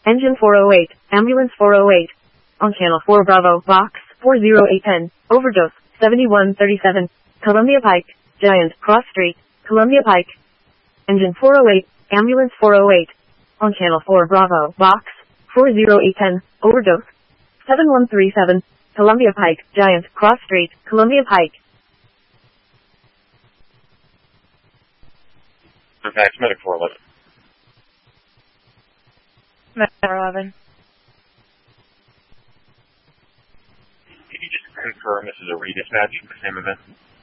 Engine 408, Ambulance 408. On Channel 4 Bravo, Box 40810, Overdose, 7137, Columbia Pike, Giant, Cross Street, Columbia Pike. Engine 408, Ambulance 408. On Channel 4 Bravo, Box 40810, Overdose, 7137, Columbia Pike, Giant, Cross Street, Columbia Pike. Fairfax Medic 411. Medic 411. Can you just confirm this is a redispatch for the same event?